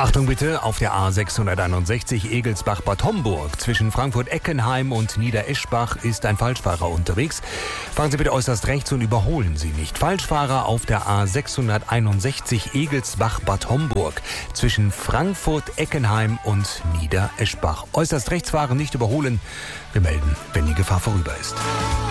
Achtung bitte, auf der A661 Egelsbach-Bad Homburg zwischen Frankfurt-Eckenheim und Niedereschbach ist ein Falschfahrer unterwegs. Fahren Sie bitte äußerst rechts und überholen Sie nicht. Falschfahrer auf der A661 Egelsbach-Bad Homburg zwischen Frankfurt-Eckenheim und Niedereschbach. Äußerst rechts fahren, nicht überholen. Wir melden, wenn die Gefahr vorüber ist.